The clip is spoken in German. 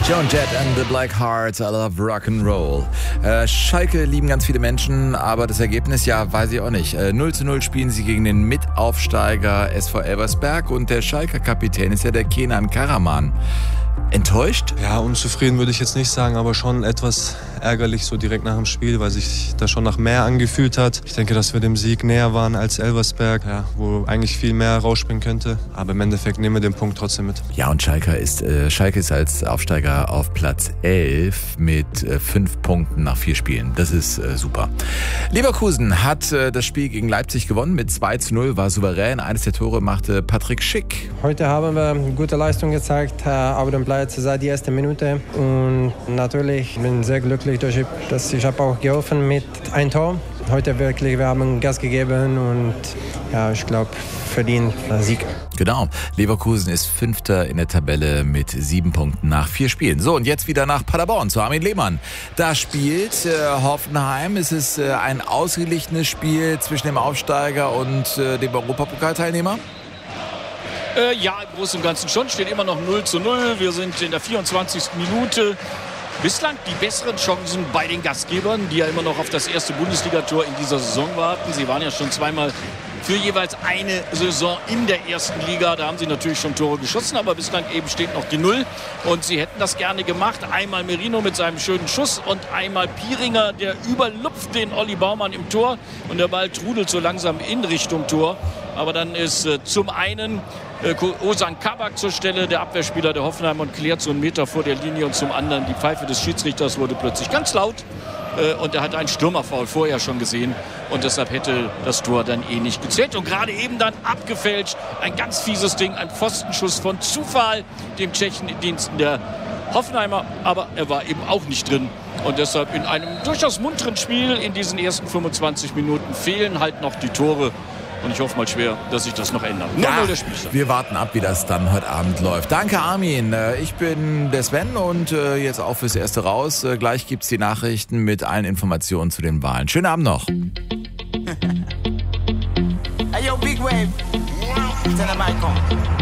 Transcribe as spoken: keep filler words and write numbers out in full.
Joan Jett and the Black Hearts, I love Rock'n'Roll. Äh, Schalke lieben ganz viele Menschen, aber das Ergebnis, ja, weiß ich auch nicht. Äh, null zu null spielen sie gegen den Mitaufsteiger S V Elversberg und der Schalker Kapitän ist ja der Kenan Karaman. Enttäuscht? Ja, unzufrieden würde ich jetzt nicht sagen, aber schon etwas ärgerlich so direkt nach dem Spiel, weil sich das schon nach mehr angefühlt hat. Ich denke, dass wir dem Sieg näher waren als Elversberg, ja, wo eigentlich viel mehr rausspringen könnte. Aber im Endeffekt nehmen wir den Punkt trotzdem mit. Ja, und Schalke ist, äh, Schalke ist als Aufsteiger auf Platz elf mit äh, fünf Punkten nach vier Spielen. Das ist äh, super. Leverkusen hat äh, das Spiel gegen Leipzig gewonnen mit zwei zu null, war souverän. Eines der Tore machte Patrick Schick. Heute haben wir gute Leistung gezeigt, äh, auf dem Platz seit der ersten Minute. Und natürlich bin ich sehr glücklich, dass ich habe auch geholfen mit einem Tor. Heute wirklich, wir haben Gas gegeben und ja, ich glaube, verdient Sieg. Genau, Leverkusen ist Fünfter in der Tabelle mit sieben Punkten nach vier Spielen. So, und jetzt wieder nach Paderborn zu Armin Lehmann. Da spielt äh, Hoffenheim. Es ist äh, ein ausgeglichenes Spiel zwischen dem Aufsteiger und äh, dem Europapokalteilnehmer. Äh, ja, im Großen und Ganzen schon. Steht immer noch null zu null. Wir sind in der vierundzwanzigsten Minute. Bislang die besseren Chancen bei den Gastgebern, die ja immer noch auf das erste Bundesligator in dieser Saison warten. Sie waren ja schon zweimal für jeweils eine Saison in der ersten Liga. Da haben sie natürlich schon Tore geschossen, aber bislang eben steht noch die Null. Und sie hätten das gerne gemacht. Einmal Merino mit seinem schönen Schuss und einmal Pieringer, der überlupft den Olli Baumann im Tor. Und der Ball trudelt so langsam in Richtung Tor. Aber dann ist äh, zum einen äh, Ozan Kabak zur Stelle, der Abwehrspieler der Hoffenheim, und klärt so einen Meter vor der Linie. Und zum anderen die Pfeife des Schiedsrichters wurde plötzlich ganz laut. Äh, und er hat einen Stürmerfoul vorher schon gesehen. Und deshalb hätte das Tor dann eh nicht gezählt. Und gerade eben dann abgefälscht. Ein ganz fieses Ding, ein Pfostenschuss von Zufall, dem Tschechen in Diensten der Hoffenheimer. Aber er war eben auch nicht drin. Und deshalb in einem durchaus munteren Spiel in diesen ersten fünfundzwanzig Minuten fehlen halt noch die Tore. Und ich hoffe mal schwer, dass sich das noch ändert. Ja, wir warten ab, wie das dann heute Abend läuft. Danke, Armin. Ich bin der Sven und jetzt auch fürs Erste raus. Gleich gibt's die Nachrichten mit allen Informationen zu den Wahlen. Schönen Abend noch. Hey, yo, Big Wave. Tell them I come.